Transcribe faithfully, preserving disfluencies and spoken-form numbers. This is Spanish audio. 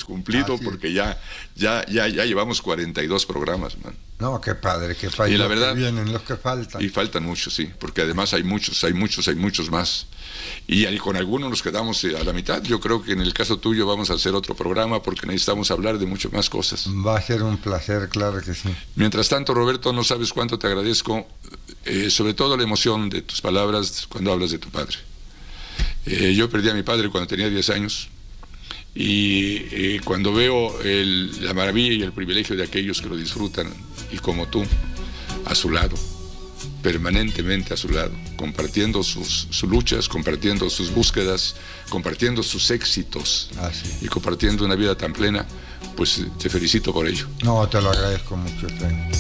cumplido, ah, sí. porque ya, ya, ya, ya llevamos cuarenta y dos programas, man. No, qué padre, qué padre. Y la los verdad, que vienen, los que faltan. Y faltan muchos, sí, porque además hay muchos, hay muchos, hay muchos más. Y ahí con algunos nos quedamos a la mitad. Yo creo que en el caso tuyo vamos a hacer otro programa porque necesitamos hablar de muchas más cosas. Va a ser un placer, claro que sí. Mientras tanto, Roberto, no sabes cuánto te agradezco, eh, sobre todo la emoción de tus palabras cuando hablas de tu padre. Eh, yo perdí a mi padre cuando tenía diez años. Y eh, cuando veo el, la maravilla y el privilegio de aquellos que lo disfrutan, y como tú, a su lado, permanentemente a su lado, compartiendo sus, sus luchas, compartiendo sus búsquedas, compartiendo sus éxitos, Ah, sí. y compartiendo una vida tan plena, pues te felicito por ello. No, te lo agradezco mucho, Efraín.